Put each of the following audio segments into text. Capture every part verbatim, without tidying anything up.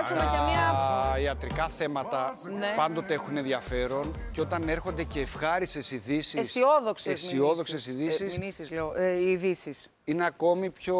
κάτσουμε για μια... Τα ιατρικά θέματα ναι. πάντοτε έχουν ενδιαφέρον και όταν έρχονται και ευχάριστες ειδήσεις, αισιόδοξες, αισιόδοξες ειδήσεις, ε, λέω, ε, ειδήσεις, είναι ακόμη πιο...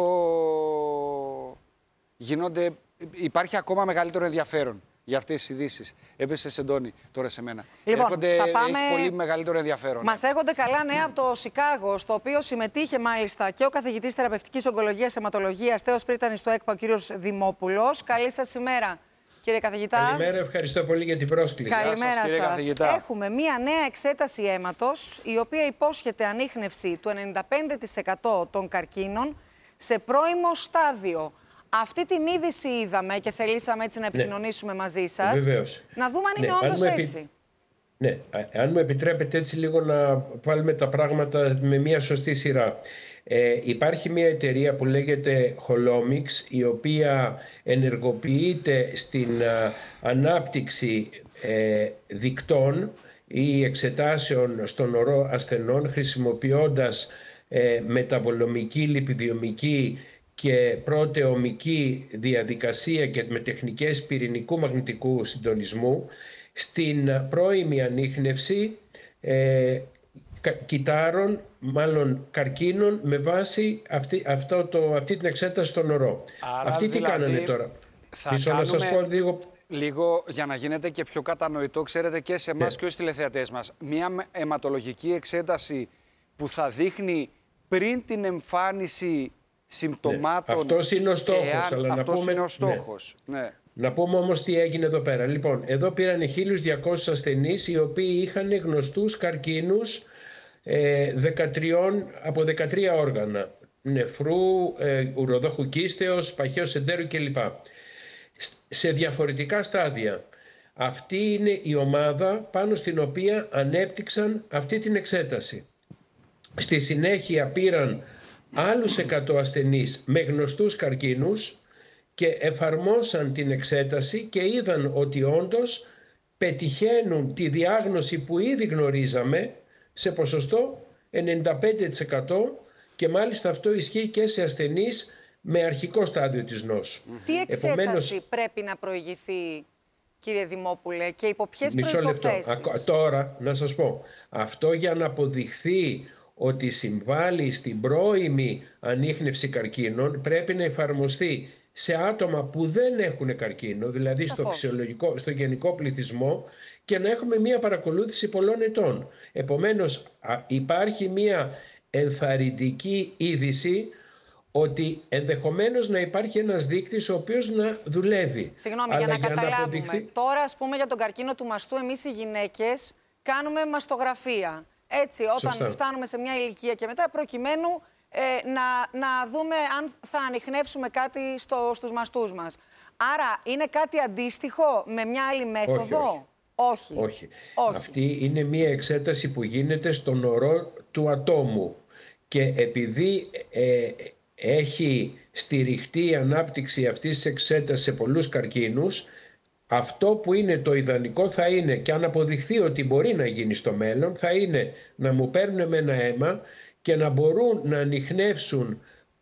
γίνονται... Υπάρχει ακόμα μεγαλύτερο ενδιαφέρον για αυτές τις ειδήσεις. Έπεσε σε Ντόνι τώρα σε μένα. Λοιπόν, έρχονται, θα πάμε... έχει πολύ μεγαλύτερο ενδιαφέρον. Μας έρχονται καλά νέα από το Σικάγο, στο οποίο συμμετείχε μάλιστα και ο καθηγητής θεραπευτικής ογκολογίας αιματολογίας Θέος Πρίτανης στο ΕΚΠΑ, ο κύριος Δημόπουλος. Καλή σας ημέρα, κύριε καθηγητά. Καλημέρα, ευχαριστώ πολύ για την πρόσκληση. Καλημέρα σας, κύριε σας. καθηγητά. Έχουμε μία νέα εξέταση αίματος, η οποία υπόσχεται ανίχνευση του ενενήντα πέντε τοις εκατό των καρκίνων σε πρώιμο στάδιο. Αυτή την είδηση είδαμε και θελήσαμε έτσι να επικοινωνήσουμε ναι. μαζί σας. Βεβαίως. Να δούμε αν είναι ναι, όντως επι... έτσι. Ναι, αν μου επιτρέπετε έτσι λίγο να βάλουμε τα πράγματα με μια σωστή σειρά. Ε, υπάρχει μια εταιρεία που λέγεται Holomics, η οποία ενεργοποιείται στην α, ανάπτυξη ε, δικτών ή εξετάσεων στον ορό ασθενών, χρησιμοποιώντας ε, μεταβολομική, λιπιδιομική και πρωτεομική διαδικασία και με τεχνικές πυρηνικού μαγνητικού συντονισμού στην πρώιμη ανίχνευση ε, κυτάρων, μάλλον καρκίνων, με βάση αυτή, αυτό το, αυτή την εξέταση στον ορό. Άρα, Αυτοί δηλαδή, τι κάνανε τώρα. Θα Μισό να σας πω λίγο... Λίγο για να γίνεται και πιο κατανοητό, ξέρετε, και σε εμάς ναι. και ως τηλεθεατές μας. Μια αιματολογική εξέταση που θα δείχνει πριν την εμφάνιση συμπτωμάτων. Ναι. Αυτός είναι ο στόχος. Εάν... Αλλά αυτός να πούμε... είναι ο στόχος. Ναι. Ναι. Να πούμε όμως τι έγινε εδώ πέρα. Λοιπόν, εδώ πήραν χίλιους διακόσιους ασθενείς οι οποίοι είχαν γνωστούς καρκίνους ε, δεκατρία, από δεκατρία όργανα. Νεφρού, ε, ουροδόχου κίστεως, παχαίου εντέρου κλπ. Σε διαφορετικά στάδια. Αυτή είναι η ομάδα πάνω στην οποία ανέπτυξαν αυτή την εξέταση. Στη συνέχεια πήραν άλλους εκατό ασθενείς με γνωστούς καρκίνους και εφαρμόσαν την εξέταση και είδαν ότι όντως πετυχαίνουν τη διάγνωση που ήδη γνωρίζαμε σε ποσοστό ενενήντα πέντε τοις εκατό και μάλιστα αυτό ισχύει και σε ασθενείς με αρχικό στάδιο της νόσου. Τι εξέταση Επομένως, πρέπει να προηγηθεί, κύριε Δημόπουλε, και υπό ποιες προϋποθέσεις? Μισό λεπτό. Τώρα να σας πω. Αυτό για να αποδειχθεί ότι συμβάλλει στην πρώιμη ανίχνευση καρκίνων πρέπει να εφαρμοστεί σε άτομα που δεν έχουν καρκίνο, δηλαδή στο, φυσιολογικό, στο γενικό πληθυσμό, και να έχουμε μία παρακολούθηση πολλών ετών. Επομένως υπάρχει μία ενθαρρυντική είδηση ότι ενδεχομένως να υπάρχει ένας δείκτης ο οποίος να δουλεύει. Συγγνώμη, αλλά για να για καταλάβουμε. Να αποδειχθεί... Τώρα, ας πούμε, για τον καρκίνο του μαστού, εμείς οι γυναίκες κάνουμε μαστογραφία. Έτσι, όταν Σωστά. φτάνουμε σε μια ηλικία και μετά, προκειμένου ε, να, να δούμε αν θα ανιχνεύσουμε κάτι στο, στους μαστούς μας. Άρα, είναι κάτι αντίστοιχο με μια άλλη μέθοδο? Όχι, όχι. όχι. όχι. όχι. Αυτή είναι μια εξέταση που γίνεται στον ορό του ατόμου. Και επειδή ε, έχει στηριχτεί η ανάπτυξη αυτής της εξέτασης σε πολλούς καρκίνους, αυτό που είναι το ιδανικό θα είναι, και αν αποδειχθεί ότι μπορεί να γίνει στο μέλλον, θα είναι να μου παίρνουν με ένα αίμα και να μπορούν να ανιχνεύσουν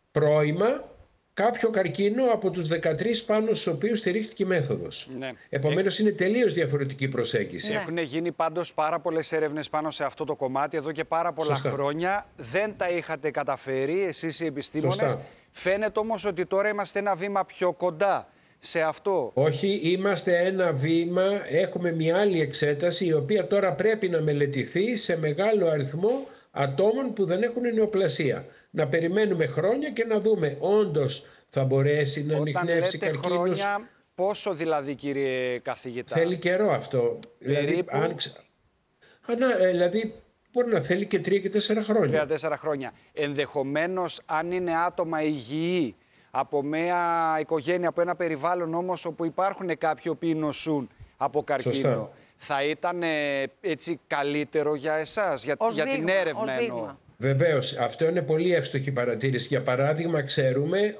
πρώιμα κάποιο καρκίνο από τους δεκατρείς πάνω στους οποίους στηρίχθηκε η μέθοδος. Ναι. Επομένως, ε... είναι τελείως διαφορετική προσέγγιση. Ναι. Έχουν γίνει πάντως πάρα πολλές έρευνες πάνω σε αυτό το κομμάτι εδώ και πάρα πολλά Σωστά. χρόνια. Δεν τα είχατε καταφέρει εσείς οι επιστήμονες. Σωστά. Φαίνεται όμως ότι τώρα είμαστε ένα βήμα πιο κοντά σε αυτό. Όχι, είμαστε ένα βήμα, έχουμε μια άλλη εξέταση η οποία τώρα πρέπει να μελετηθεί σε μεγάλο αριθμό ατόμων που δεν έχουν νεοπλασία. Να περιμένουμε χρόνια και να δούμε όντως θα μπορέσει να ανιχνεύσει καρκίνους. Χρόνια, πόσο δηλαδή, κύριε καθηγητά? Θέλει καιρό αυτό. Δηλαδή, αν... Ανα, δηλαδή μπορεί να θέλει και τρία και τέσσερα χρόνια. Τρία τέσσερα χρόνια. Ενδεχομένως, αν είναι άτομα υγιή, από μια οικογένεια, από ένα περιβάλλον όμως όπου υπάρχουν κάποιοι οποίοι νοσούν από καρκίνο, Σωστά. θα ήταν έτσι καλύτερο για εσάς, για, για δείγμα, την έρευνα εννοώ? Βεβαίως, αυτό είναι πολύ εύστοχη παρατήρηση. Για παράδειγμα, ξέρουμε